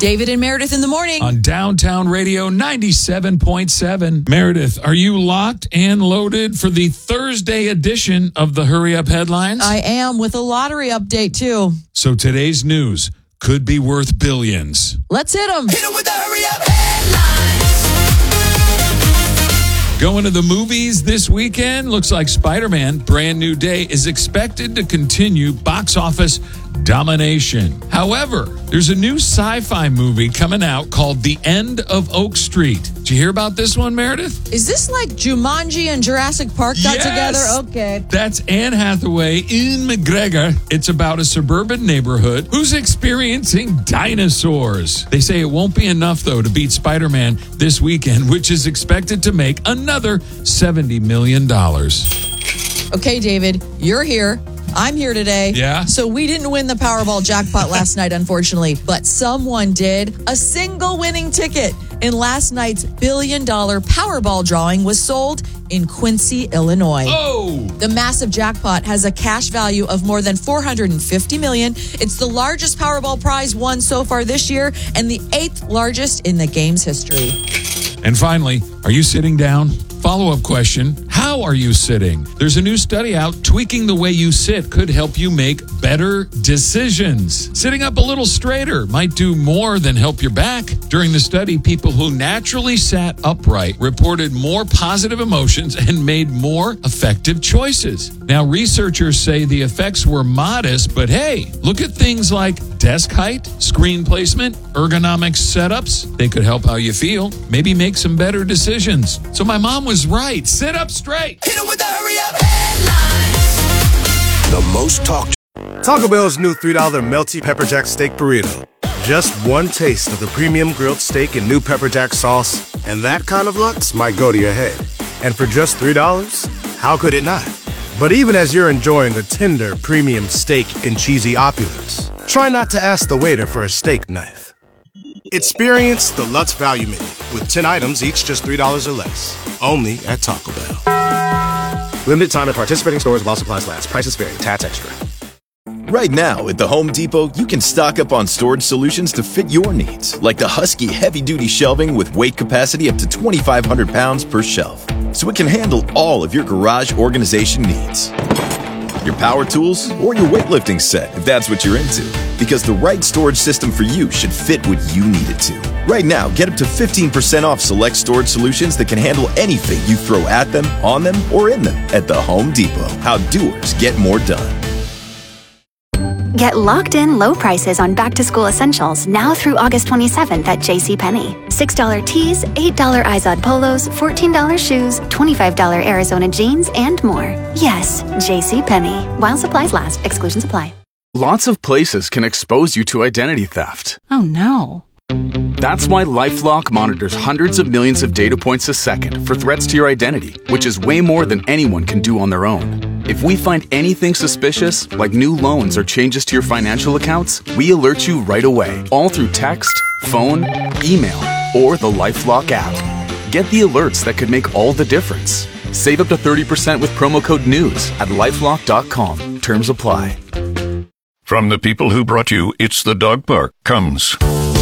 David and Meredith in the morning. On Downtown Radio 97.7. Meredith, are you locked and loaded for the Thursday edition of the Hurry Up Headlines? I am, with a lottery update, too. So today's news could be worth billions. Let's hit them. Hit 'em with the Hurry Up Headlines. Going to the movies this weekend? Looks like Spider-Man, Brand New Day, is expected to continue box office domination. However, there's a new sci-fi movie coming out called The End of Oak Street. Did you hear about this one, Meredith? Is this like Jumanji and Jurassic Park got together? Okay. That's Anne Hathaway, Ian McGregor. It's about a suburban neighborhood who's experiencing dinosaurs. They say it won't be enough, though, to beat Spider-Man this weekend, which is expected to make another $70 million. Okay, David, you're here. I'm here today. Yeah? So we didn't win the Powerball jackpot last night, unfortunately, but someone did. A single winning ticket in last night's $1 billion Powerball drawing was sold in Quincy, Illinois. Oh! The massive jackpot has a cash value of more than $450 million. It's the largest Powerball prize won so far this year and the 8th largest in the game's history. And finally, are you sitting down? Follow-up question, how are you sitting? There's a new study out. Tweaking the way you sit could help you make better decisions. Sitting up a little straighter might do more than help your back. During the study, people who naturally sat upright reported more positive emotions and made more effective choices. Now, researchers say the effects were modest, but hey, look at things like desk height, screen placement, ergonomic setups. They could help how you feel. Maybe make some better decisions. So my mom was right. Sit up straight. Hit 'em with the Hurry Up Headlines. The most talked. Taco Bell's new $3 melty pepper jack steak burrito. Just one taste of the premium grilled steak and new pepper jack sauce, and that kind of lux might go to your head. And for just $3, how could it not? But even as you're enjoying the tender premium steak and cheesy opulence, try not to ask the waiter for a steak knife. Experience the Lutz Value Menu with 10 items, each just $3 or less. Only at Taco Bell. Limited time at participating stores while supplies last. Prices vary. Tax extra. Right now at the Home Depot, you can stock up on storage solutions to fit your needs, like the Husky heavy-duty shelving with weight capacity up to 2,500 pounds per shelf, so it can handle all of your garage organization needs. Your power tools, or your weightlifting set, if that's what you're into. Because the right storage system for you should fit what you need it to. Right now, get up to 15% off select storage solutions that can handle anything you throw at them, on them, or in them at the Home Depot. How doers get more done. Get locked-in low prices on back-to-school essentials now through August 27th at JCPenney. $6 tees, $8 Izod polos, $14 shoes, $25 Arizona jeans, and more. Yes, JCPenney. While supplies last, exclusions apply. Lots of places can expose you to identity theft. Oh no. That's why LifeLock monitors hundreds of millions of data points a second for threats to your identity, which is way more than anyone can do on their own. If we find anything suspicious, like new loans or changes to your financial accounts, we alert you right away, all through text, phone, email, or the LifeLock app. Get the alerts that could make all the difference. Save up to 30% with promo code NEWS at lifelock.com. Terms apply. From the people who brought you It's the Dog Park comes